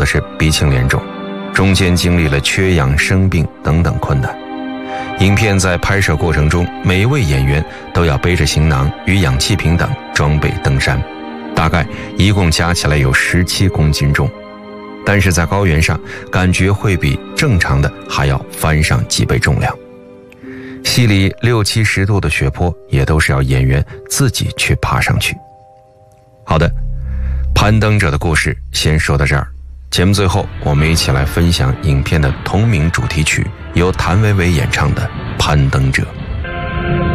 的是鼻青脸肿，中间经历了缺氧、生病等等困难。影片在拍摄过程中，每一位演员都要背着行囊与氧气瓶等装备登山，大概一共加起来有17公斤重。但是在高原上，感觉会比正常的还要翻上几倍重量。溪里60-70度的雪坡也都是要演员自己去爬上去。好的，攀登者的故事先说到这儿。节目最后，我们一起来分享影片的同名主题曲，由谭维维演唱的《攀登者》。